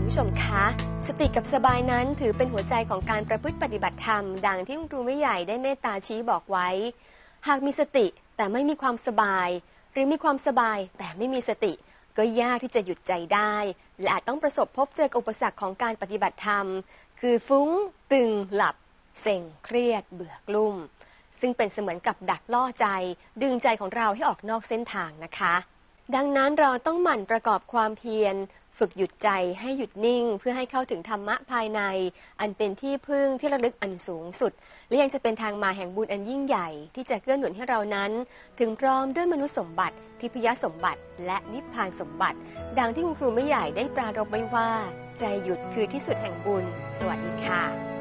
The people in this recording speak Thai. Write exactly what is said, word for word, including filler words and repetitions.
คุณผู้ชมคะสติกับสบายนั้นถือเป็นหัวใจของการประพฤติปฏิบัติธรรมดังที่คุณครูไม่ใหญ่ได้เมตตาชี้บอกไว้หากมีสติแต่ไม่มีความสบายหรือมีความสบายแต่ไม่มีสติก็ยากที่จะหยุดใจได้และอาจต้องประสบพบเจอกับอุปสรรคของการปฏิบัติธรรมคือฟุ้งตึงหลับเซ็งเครียดเบื่อกลุ่มซึ่งเป็นเสมือนกับดักล่อใจดึงใจของเราให้ออกนอกเส้นทางนะคะดังนั้นเราต้องหมั่นประกอบความเพียรฝึกหยุดใจให้หยุดนิ่งเพื่อให้เข้าถึงธรรมะภายในอันเป็นที่พึ่งที่ระลึกอันสูงสุดและยังจะเป็นทางมาแห่งบุญอันยิ่งใหญ่ที่จะเกื้อหนุนให้เรานั้นถึงพร้อมด้วยมนุษย์สมบัติทิพยสมบัติและนิพพานสมบัติดังที่คุณครูไม่ใหญ่ได้ปรารภไว้ว่าใจหยุดคือที่สุดแห่งบุญสวัสดีค่ะ